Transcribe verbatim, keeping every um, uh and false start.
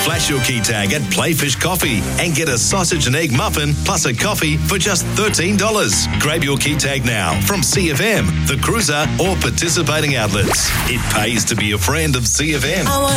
Flash your key tag at Playfish Coffee and get a sausage and egg muffin plus a coffee for just thirteen dollars. Grab your key tag now from C F M, The Cruiser or participating outlets. It pays to be a friend of C F M.